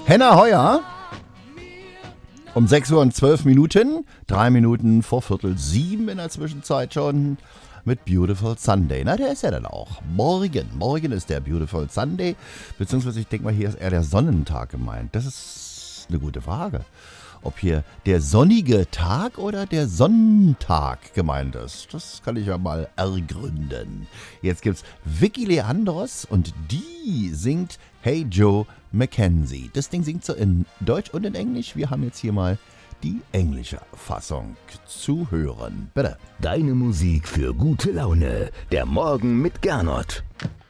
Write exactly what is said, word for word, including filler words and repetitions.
Henna Heuer um sechs Uhr und zwölf Minuten, drei Minuten vor Viertel sieben in der Zwischenzeit schon mit Beautiful Sunday. Na, der ist ja dann auch. Morgen, morgen ist der Beautiful Sunday, beziehungsweise ich denke mal, hier ist eher der Sonnentag gemeint. Das ist eine gute Frage. Ob hier der sonnige Tag oder der Sonntag gemeint ist. Das kann ich ja mal ergründen. Jetzt gibt's Vicky Leandros und die singt Hey Joe Mackenzie. Das Ding singt so in Deutsch und in Englisch. Wir haben jetzt hier mal die englische Fassung zu hören. Bitte. Deine Musik für gute Laune. Der Morgen mit Gernot.